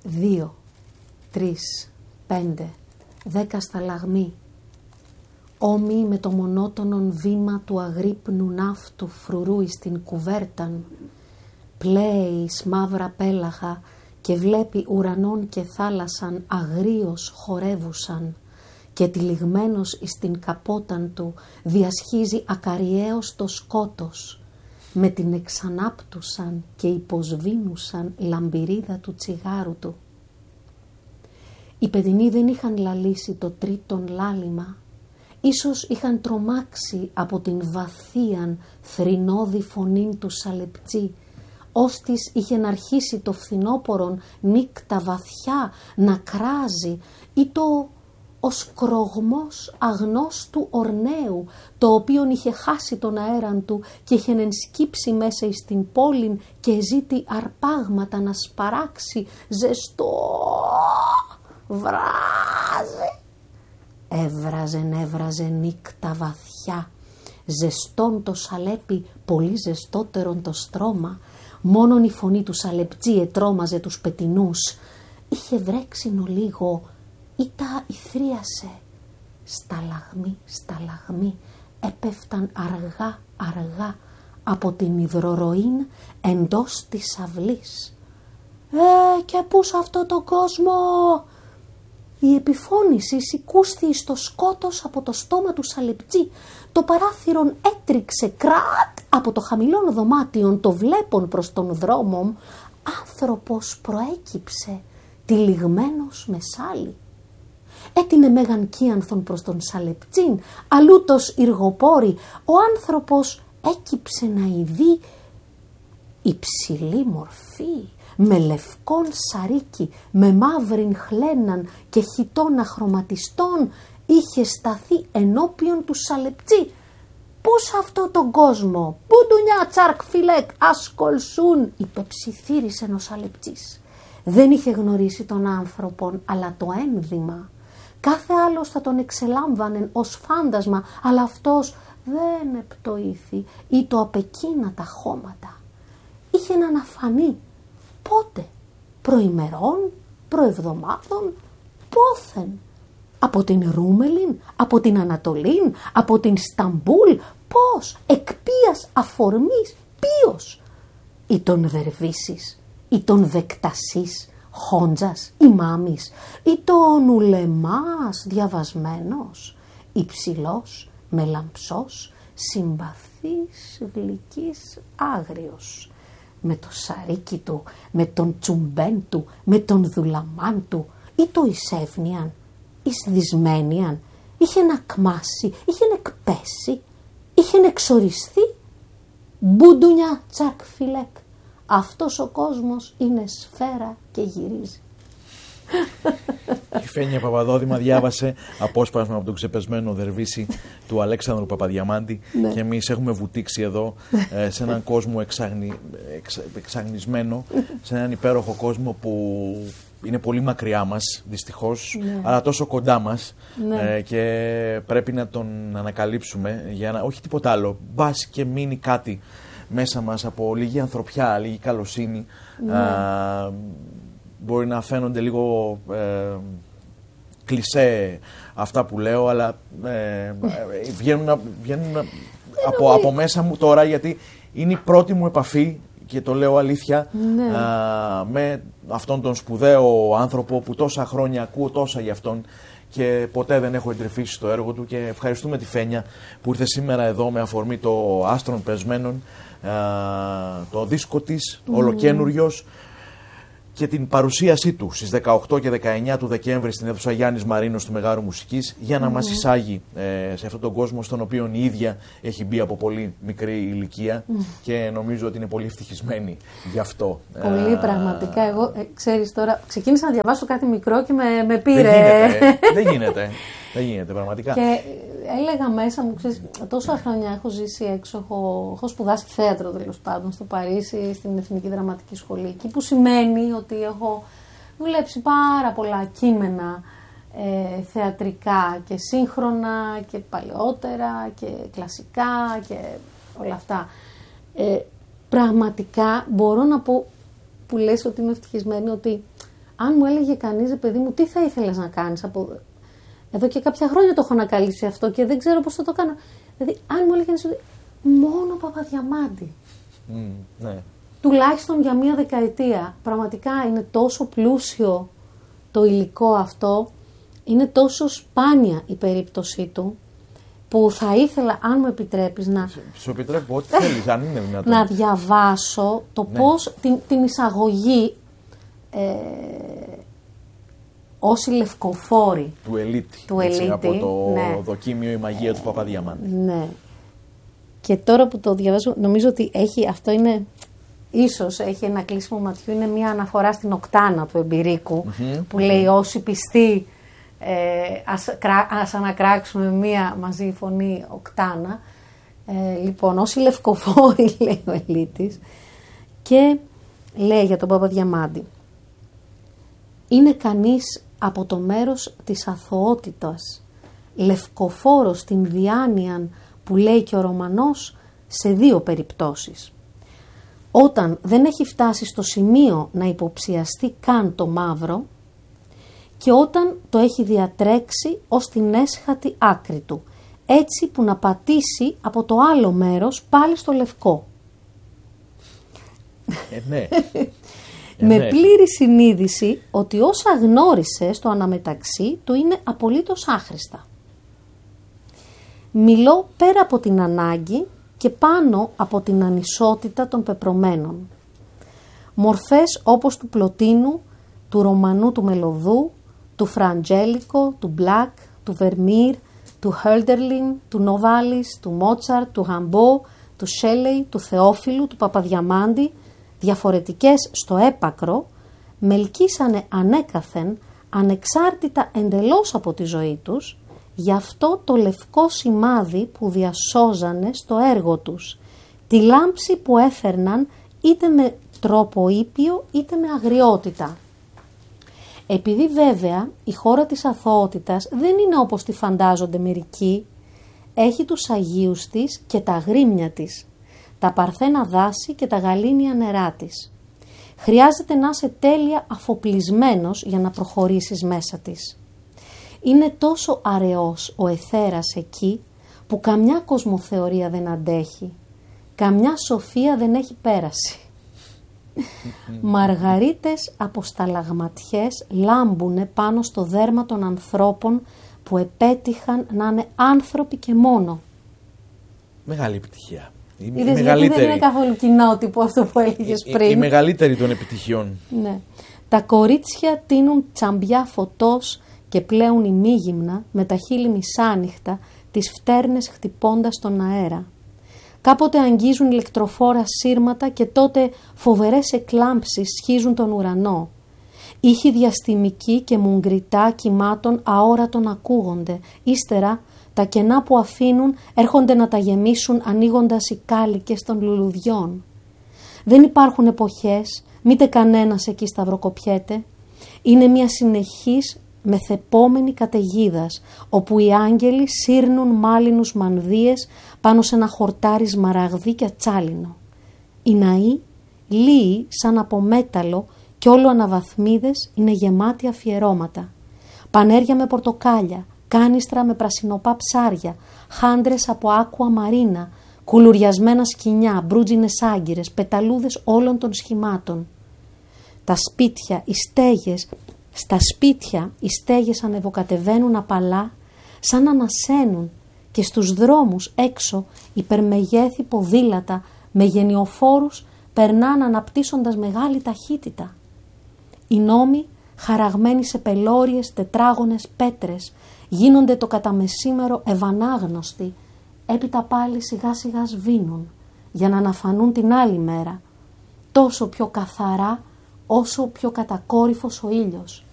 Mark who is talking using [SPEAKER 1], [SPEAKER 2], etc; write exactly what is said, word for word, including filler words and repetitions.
[SPEAKER 1] δύο, τρεις, πέντε, δέκα σταλαγμοί, όμοιοι με το μονότονον βήμα του αγρύπνου ναύτου φρουρούι στην κουβέρταν, πλέει εις μαύρα πέλαγα και βλέπει ουρανών και θάλασσαν αγρίως χορεύουσαν και τυλιγμένος εις την καπόταν του διασχίζει ακαριέως το σκότος με την εξανάπτουσαν και υποσβήνουσαν λαμπυρίδα του τσιγάρου του. Οι παιδινοί δεν είχαν λαλήσει το τρίτον λάλημα, ίσως είχαν τρομάξει από την βαθίαν θρηνώδη φωνήν του Σαλεπτζή, ώστις είχε να αρχίσει το φθινόπωρον νύκτα βαθιά να κράζει ή το ο σκρογμός αγνώστου ορναίου, το οποίον είχε χάσει τον αέραν του και είχε ενσκύψει μέσα εις την πόλην και ζήτη αρπάγματα να σπαράξει ζεστό βράζει. Έβραζεν, έβραζε νύκτα βαθιά, ζεστόν το σαλέπι, πολύ ζεστότερον το στρώμα, μόνον η φωνή του Σαλεπτζή ετρώμαζε τους πετινούς. Είχε βρέξινο λίγο, ή τα ηθρίασε. Σταλαγμοί, σταλαγμοί έπεφταν αργά, αργά από την υδροροήν εντός της αυλής. «Ε, και πού σ' αυτό τον κόσμο!» Η επιφώνηση σηκούστη στο σκότος από το στόμα του Σαλεπτζή. Το παράθυρον έτριξε κράτ από το χαμηλόν δωμάτιον, το βλέπον προς τον δρόμο. Άνθρωπος προέκυψε, τυλιγμένος με σάλι. Έτεινε μέγαν κύανθον προς τον Σαλεπτζήν, αλούτος υργοπόρη. Ο άνθρωπος έκυψε να ειδεί υψηλή μορφή, με λευκόν σαρίκι, με μαύρην χλέναν και χιτώνα χρωματιστών, είχε σταθεί ενώπιον του Σαλεπτζή. «Πού σ' αυτό τον κόσμο, μπουντουνιά τσάρκ φιλέκ, ασκολσούν», υπεψιθύρισε ο Σαλεπτζής. Δεν είχε γνωρίσει τον άνθρωπον, αλλά το ένδυμα. Κάθε άλλος θα τον εξελάμβανε ως φάντασμα, αλλά αυτός δεν επτοήθη ή το απεκείνα τα χώματα. Είχε να αναφανεί. Πότε, προημερών, προεβδομάδων, πόθεν. Από την Ρούμελιν, από την Ανατολήν, από την Σταμπούλ, πώς, εκ ποίας αφορμής, ποιος. Ή τον Δερβίσης, ή τον Δεκτασής, Χόντζας, ημάμις, ή τον Ουλεμάς διαβασμένος, υψηλός, μελαμψός, συμπαθής, γλυκής, άγριος. Με το σαρίκι του, με τον τσουμπέν του, με τον δουλαμάν του, ή το εισεύνιαν, εις δυσμένιαν, είχε να κμάσει, είχε να εκπέσει, είχε να εξοριστεί. Μπουντουνιά τσακ φιλέκ, αυτός ο κόσμος είναι σφαίρα και γυρίζει.
[SPEAKER 2] Η Φένια Παπαδόδημα διάβασε απόσπασμα από τον ξεπεσμένο Δερβίση του Αλέξανδρου Παπαδιαμάντη. Ναι. Και εμείς έχουμε βουτήξει εδώ ε, σε έναν κόσμο εξαγνι... εξ... εξαγνισμένο, σε έναν υπέροχο κόσμο που είναι πολύ μακριά μας δυστυχώς, ναι, αλλά τόσο κοντά μας, ναι, ε, και πρέπει να τον ανακαλύψουμε για να, όχι τίποτα άλλο, μπας και μείνει κάτι μέσα μας από λίγη ανθρωπιά, λίγη καλοσύνη. Ναι. Α, μπορεί να φαίνονται λίγο ε, κλισέ αυτά που λέω, αλλά ε, βγαίνουν, βγαίνουν από, από μέσα μου τώρα, γιατί είναι η πρώτη μου επαφή, και το λέω αλήθεια, ναι, α, με αυτόν τον σπουδαίο άνθρωπο που τόσα χρόνια ακούω τόσα για αυτόν και ποτέ δεν έχω εντρυφήσει στο έργο του, και ευχαριστούμε τη Φένια που ήρθε σήμερα εδώ με αφορμή το Άστρων Πεσμένων, α, το δίσκο της, mm. ολοκένουριος, και την παρουσίασή του στις δεκαοκτώ και δεκαεννιά του Δεκέμβρη στην αίθουσα Γιάννης Μαρίνος του Μεγάρου Μουσικής, για να mm. μας εισάγει ε, σε αυτόν τον κόσμο στον οποίο η ίδια έχει μπει από πολύ μικρή ηλικία mm. και νομίζω ότι είναι πολύ ευτυχισμένη γι' αυτό.
[SPEAKER 1] Πολύ, ε, πραγματικά. Εγώ, ε, ξέρεις τώρα, ξεκίνησα να διαβάσω κάτι μικρό και με, με πήρε.
[SPEAKER 2] Δεν γίνεται, δεν γίνεται, δεν γίνεται πραγματικά.
[SPEAKER 1] Και έλεγα μέσα μου, ξέρεις, τόσα χρόνια έχω ζήσει έξω, έχω, έχω σπουδάσει θέατρο τέλος πάντων στο Παρίσι, στην Εθνική Δραματική Σχολή, εκεί που σημαίνει ότι έχω δουλέψει πάρα πολλά κείμενα ε, θεατρικά και σύγχρονα και παλαιότερα και κλασικά και όλα αυτά. Ε, πραγματικά μπορώ να πω, που λες ότι είμαι ευτυχισμένη, ότι αν μου έλεγε κανείς, παιδί μου, τι θα ήθελες να κάνεις, από... εδώ και κάποια χρόνια το έχω ανακαλύψει αυτό και δεν ξέρω πώς θα το κάνω. Δηλαδή, αν μου έλεγε κανείς ότι μόνο Παπαδιαμάντη,
[SPEAKER 2] Mm, ναι.
[SPEAKER 1] τουλάχιστον για μία δεκαετία, πραγματικά είναι τόσο πλούσιο το υλικό αυτό, είναι τόσο σπάνια η περίπτωσή του, που θα ήθελα, αν μου επιτρέπεις, να...
[SPEAKER 2] Σου επιτρέπω ό,τι θέλεις, αν είναι δυνατόν.
[SPEAKER 1] Να διαβάσω το
[SPEAKER 2] ναι.
[SPEAKER 1] πώς, την, την εισαγωγή ε, όσοι λευκοφόροι
[SPEAKER 2] του Ελίτη,
[SPEAKER 1] του
[SPEAKER 2] έτσι,
[SPEAKER 1] Ελίτη,
[SPEAKER 2] από το
[SPEAKER 1] ναι.
[SPEAKER 2] δοκίμιο «Η μαγεία του Παπαδιαμάντη».
[SPEAKER 1] Ναι. Και τώρα που το διαβάζω, νομίζω ότι έχει, αυτό είναι, ίσως έχει ένα κλείσιμο ματιού, είναι μια αναφορά στην οκτάνα του Εμπειρίκου, mm-hmm. που λέει όσοι πιστοί ε, ας, ας ανακράξουμε μια μαζί φωνή οκτάνα. Ε, λοιπόν, όσοι λευκοφόροι, λέει ο Ελίτης, και λέει για τον Παπαδιαμάντη, είναι κανείς από το μέρος της αθωότητας, λευκοφόρος στην διάνοιαν που λέει και ο Ρωμανός, σε δύο περιπτώσεις. Όταν δεν έχει φτάσει στο σημείο να υποψιαστεί καν το μαύρο και όταν το έχει διατρέξει ως την έσχατη άκρη του, έτσι που να πατήσει από το άλλο μέρος πάλι στο λευκό.
[SPEAKER 2] Ε, ναι.
[SPEAKER 1] Με
[SPEAKER 2] ναι.
[SPEAKER 1] πλήρη συνείδηση ότι όσα γνώρισε στο αναμεταξύ του είναι απολύτως άχρηστα. Μιλώ πέρα από την ανάγκη και πάνω από την ανισότητα των πεπρωμένων. Μορφές όπως του Πλωτίνου, του Ρωμανού του Μελωδού, του Φραντζέλικο, του Μπλακ, του Βερμίρ, του Χέλτερλιν, του Νοβάλης, του Μότσαρτ, του Γαμπό, του Σέλεϊ, του Θεόφιλου, του Παπαδιαμάντη, διαφορετικές στο έπακρο, μελκίσανε ανέκαθεν, ανεξάρτητα εντελώς από τη ζωή τους, γι' αυτό το λευκό σημάδι που διασώζανε στο έργο τους, τη λάμψη που έφερναν είτε με τρόπο ήπιο είτε με αγριότητα. Επειδή βέβαια η χώρα της αθωότητας δεν είναι όπως τη φαντάζονται μερικοί, έχει τους Αγίους της και τα γρήμια της, τα παρθένα δάση και τα γαλήνια νερά της. Χρειάζεται να είσαι τέλεια αφοπλισμένος για να προχωρήσεις μέσα της. Είναι τόσο αραιός ο εθέρας εκεί που καμιά κοσμοθεωρία δεν αντέχει, καμιά σοφία δεν έχει πέραση. Μαργαρίτες από σταλαγματιές λάμπουνε πάνω στο δέρμα των ανθρώπων που επέτυχαν να είναι άνθρωποι και μόνο.
[SPEAKER 2] Μεγάλη επιτυχία. Η, η
[SPEAKER 1] Είδες,
[SPEAKER 2] μεγαλύτερη.
[SPEAKER 1] Δεν είναι καθόλου κοινότυπο αυτό που έλεγες
[SPEAKER 2] η,
[SPEAKER 1] πριν.
[SPEAKER 2] Η, η μεγαλύτερη των επιτυχιών.
[SPEAKER 1] Ναι. Τα κορίτσια τείνουν τσαμπιά φωτός και πλέουν ημίγυμνα με τα χείλη μισάνυχτα, τις φτέρνες χτυπώντας τον αέρα. Κάποτε αγγίζουν ηλεκτροφόρα σύρματα και τότε φοβερές εκλάμψεις σχίζουν τον ουρανό. Ήχοι διαστημικοί και μουγκριτά κυμάτων αόρατον ακούγονται. Ύστερα τα κενά που αφήνουν έρχονται να τα γεμίσουν ανοίγοντας οι κάλικες των λουλουδιών. Δεν υπάρχουν εποχές, μήτε κανένας εκεί σταυροκοπιέται. Είναι μια συνεχής μεθεπόμενη καταιγίδας, όπου οι άγγελοι σύρνουν μάλινους μανδύες πάνω σε ένα χορτάρι σμαραγδί και ατσάλινο. Οι ναοί, λύοι σαν από μέταλλο και όλο αναβαθμίδες, είναι γεμάτοι αφιερώματα. Πανέρια με πορτοκάλια, κάνιστρα με πρασινοπά ψάρια, χάντρες από άκουα μαρίνα, κουλουριασμένα σκοινιά, μπρούτζινες άγκυρες, πεταλούδες όλων των σχημάτων. Τα σπίτια, οι στέγες, στα σπίτια οι στέγες ανεβοκατεβαίνουν απαλά, σαν να ανασένουν, και στους δρόμους έξω υπερμεγέθη ποδήλατα με γενιοφόρους περνάνε αναπτύσσοντας μεγάλη ταχύτητα. Οι νόμοι, χαραγμένοι σε πελώριες τετράγωνες πέτρες, γίνονται το καταμεσήμερο ευανάγνωστοι, έπειτα πάλι σιγά σιγά σβήνουν για να αναφανούν την άλλη μέρα, τόσο πιο καθαρά όσο πιο κατακόρυφος ο ήλιος.